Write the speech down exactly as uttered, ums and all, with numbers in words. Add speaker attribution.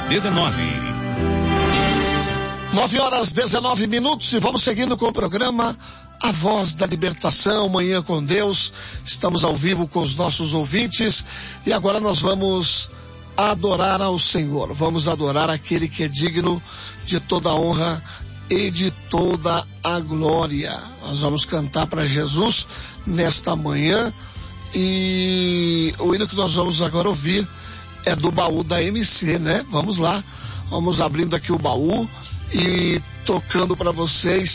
Speaker 1: dezenove.
Speaker 2: nove horas dezenove minutos e vamos seguindo com o programa A Voz da Libertação, Manhã com Deus. Estamos ao vivo com os nossos ouvintes e agora nós vamos adorar ao Senhor. Vamos adorar aquele que é digno de toda a honra e de toda a glória. Nós vamos cantar para Jesus nesta manhã e o hino que nós vamos agora ouvir é do baú da M C, né? Vamos lá, vamos abrindo aqui o baú e tocando para vocês